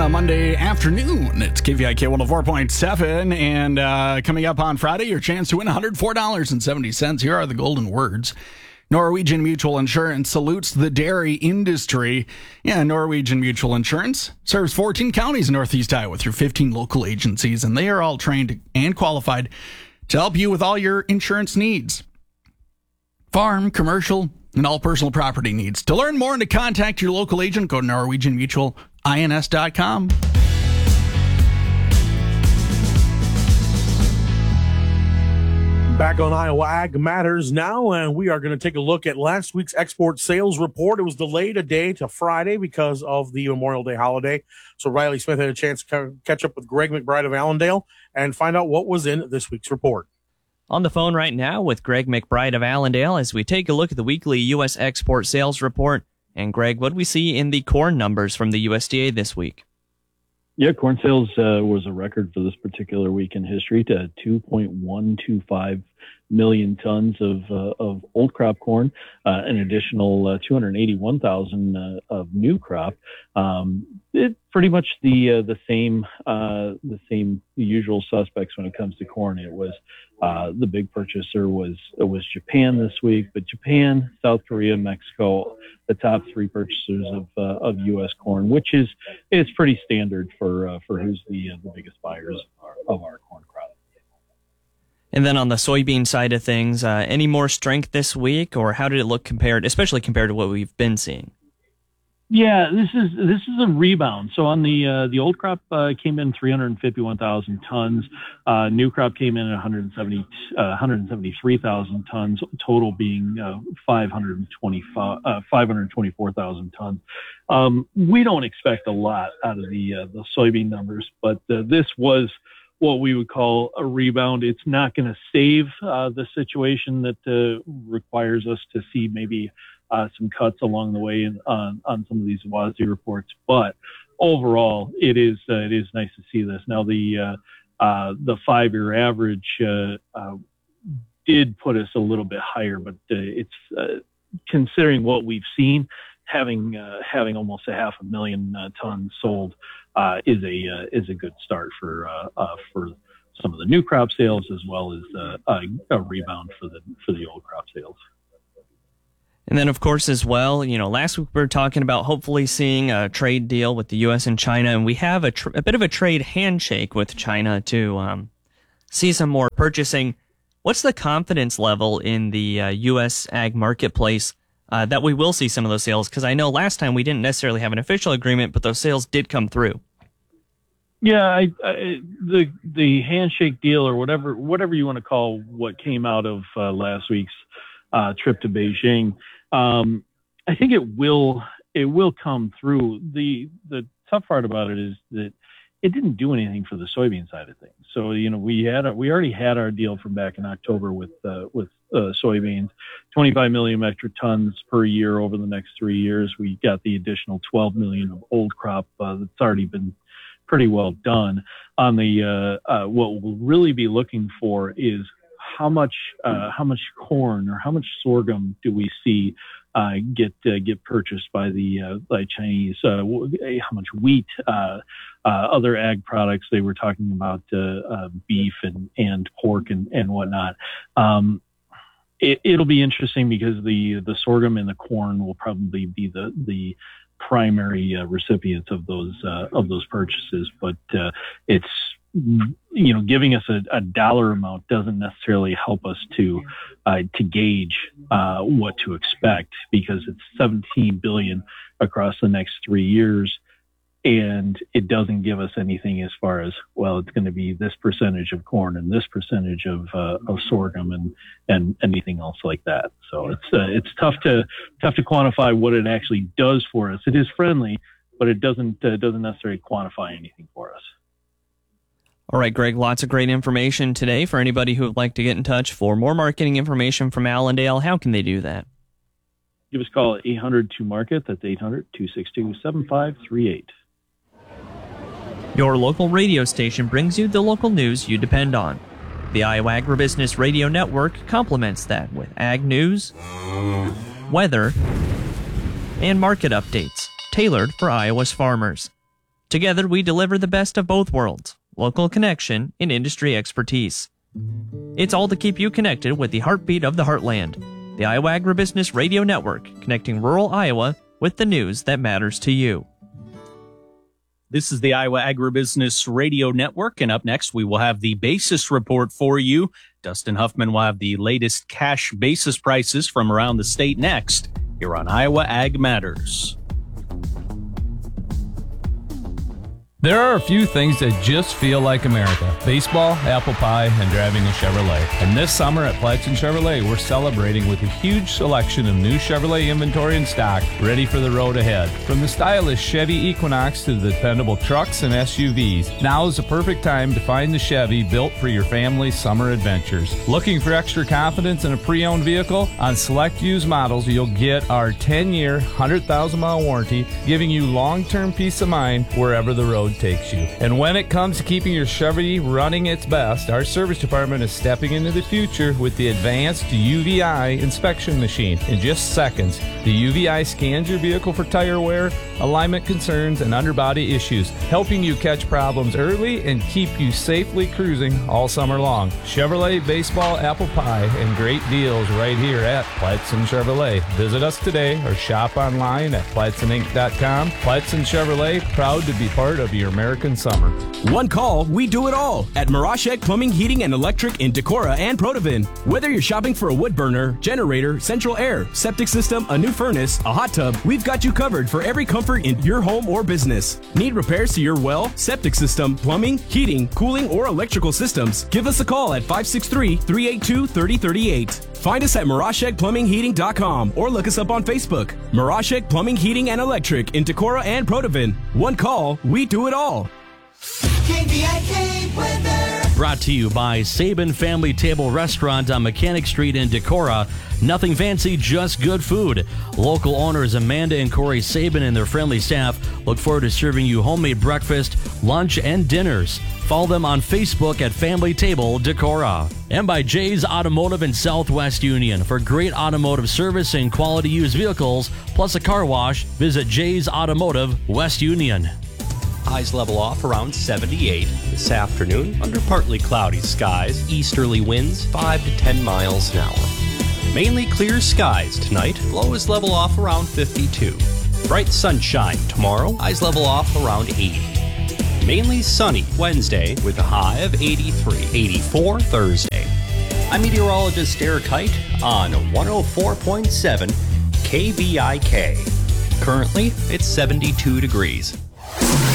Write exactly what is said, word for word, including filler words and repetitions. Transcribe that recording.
Monday afternoon. It's K V I K one oh four point seven, and uh, coming up on Friday, your chance to win one hundred four dollars and seventy cents. Here are the golden words. Norwegian Mutual Insurance salutes the dairy industry. Yeah, Norwegian Mutual Insurance serves fourteen counties in Northeast Iowa through fifteen local agencies, and they are all trained and qualified to help you with all your insurance needs. Farm, commercial, and all personal property needs. To learn more and to contact your local agent, go to norwegian mutual ins dot com. Back on Iowa Ag Matters now, and we are going to take a look at last week's export sales report. It was delayed a day to Friday because of the Memorial Day holiday. So Riley Smith had a chance to catch up with Greg McBride of Allendale and find out what was in this week's report. On the phone right now with Greg McBride of Allendale as we take a look at the weekly U S export sales report. And Greg, what do we see in the corn numbers from the U S D A this week? Yeah, corn sales uh, was a record for this particular week in history to two point one two five million tons of uh, of old crop corn, uh, an additional uh, two hundred eighty-one thousand uh, of new crop. Um, it pretty much the uh, the same uh, the same usual suspects when it comes to corn. It was uh, the big purchaser was was Japan this week, but Japan, South Korea, Mexico, the top three purchasers of uh, of U S corn, which is is pretty standard for uh, for who's the uh, the biggest buyers of our, of our corn crop. And then on the soybean side of things, uh, any more strength this week, or how did it look compared, especially compared to what we've been seeing? Yeah, this is this is a rebound. So on the uh, the old crop uh, came in three hundred fifty-one thousand tons. Uh, new crop came in at one hundred seventy, uh, one hundred seventy-three thousand tons. Total being uh, five hundred twenty-five, uh, five hundred twenty-four thousand tons. Um, we don't expect a lot out of the uh, the soybean numbers, but uh, this was what we would call a rebound. It's not going to save uh, the situation that uh, requires us to see maybe Uh, some cuts along the way in, on, on some of these WASDE reports, but overall, it is uh, it is nice to see this. Now, the uh, uh, the five-year average uh, uh, did put us a little bit higher, but uh, it's uh, considering what we've seen, having uh, having almost a half a million uh, tons sold uh, is a uh, is a good start for uh, uh, for some of the new crop sales as well as uh, a, a rebound for the for the old crop sales. And then, of course, as well, you know, last week we were talking about hopefully seeing a trade deal with the U S and China, and we have a, tr- a bit of a trade handshake with China to um, see some more purchasing. What's the confidence level in the uh, U S ag marketplace uh, that we will see some of those sales? Because I know last time we didn't necessarily have an official agreement, but those sales did come through. Yeah, I, I, the the handshake deal or whatever whatever you want to call what came out of uh, last week's uh, trip to Beijing. Um, I think it will it will come through. The the tough part about it is that it didn't do anything for the soybean side of things. So you know we had a, we already had our deal from back in October with uh, with uh, soybeans, twenty-five million metric tons per year over the next three years. We got the additional twelve million of old crop uh, that's already been pretty well done. On the uh, uh, what we'll really be looking for is how much uh, how much corn or how much sorghum do we see uh, get uh, get purchased by the uh, by Chinese? Uh, how much wheat, uh, uh, other ag products? They were talking about uh, uh, beef and, and pork and and whatnot. Um, it, it'll be interesting because the the sorghum and the corn will probably be the the primary uh, recipients of those uh, of those purchases, but uh, it's you know, giving us a, a dollar amount doesn't necessarily help us to uh, to gauge uh, what to expect because it's seventeen billion across the next three years, and it doesn't give us anything as far as well. It's going to be this percentage of corn and this percentage of uh, of sorghum and and anything else like that. So it's uh, it's tough to tough to quantify what it actually does for us. It is friendly, but it doesn't uh, doesn't necessarily quantify anything for us. All right, Greg, lots of great information today. For anybody who would like to get in touch for more marketing information from Allendale, how can they do that? Give us a call at eight hundred two market. That's eight hundred two six two seven five three eight. Your local radio station brings you the local news you depend on. The Iowa Agribusiness Radio Network complements that with ag news, weather, and market updates tailored for Iowa's farmers. Together, we deliver the best of both worlds, local connection and industry expertise. It's all to keep you connected with the heartbeat of the heartland, the Iowa Agribusiness Radio Network, connecting rural Iowa with the news that matters to you. This is the Iowa Agribusiness Radio Network, and up next we will have the basis report for you. Dustin Huffman will have the latest cash basis prices from around the state next, here on Iowa Ag Matters. There are a few things that just feel like America. Baseball, apple pie, and driving a Chevrolet. And this summer at Pladsen Chevrolet, we're celebrating with a huge selection of new Chevrolet inventory in stock, ready for the road ahead. From the stylish Chevy Equinox to the dependable trucks and S U Vs, now is the perfect time to find the Chevy built for your family's summer adventures. Looking for extra confidence in a pre-owned vehicle? On select used models, you'll get our ten-year, one hundred thousand mile warranty, giving you long-term peace of mind wherever the road takes you. And when it comes to keeping your Chevy running its best, our service department is stepping into the future with the advanced U V I inspection machine. In just seconds, the U V I scans your vehicle for tire wear, alignment concerns, and underbody issues, helping you catch problems early and keep you safely cruising all summer long. Chevrolet, baseball, apple pie, and great deals right here at Pladsen Chevrolet. Visit us today or shop online at Pladsen Inc dot com. Pladsen Chevrolet, proud to be part of your American summer. One call, we do it all at Mirashek Plumbing, Heating, and Electric in Decorah and Protivin. Whether you're shopping for a wood burner, generator, central air, septic system, a new furnace, a hot tub, we've got you covered for every comfort in your home or business. Need repairs to your well, septic system, plumbing, heating, cooling, or electrical systems? Give us a call at five six three, three eight two, three oh three eight. Find us at Mirashek Plumbing Heating dot com or look us up on Facebook. Mirashek Plumbing, Heating, and Electric in Decorah and Protivin. One call, we do it all. K V I K weather. Brought to you by Sabin Family Table Restaurant on Mechanic Street in Decorah. Nothing fancy, just good food. Local owners Amanda and Corey Sabin and their friendly staff look forward to serving you homemade breakfast, lunch, and dinners. Follow them on Facebook at Family Table Decorah. And by Jay's Automotive in Southwest Union. For great automotive service and quality used vehicles, plus a car wash, visit Jay's Automotive West Union. Highs level off around seventy-eight. This afternoon, under partly cloudy skies, easterly winds five to ten miles an hour. Mainly clear skies tonight, lows level off around fifty-two. Bright sunshine tomorrow, highs level off around eighty. Mainly sunny Wednesday with a high of eighty-three. eighty-four Thursday. I'm meteorologist Eric Height on one oh four point seven K V I K. Currently, it's seventy-two degrees.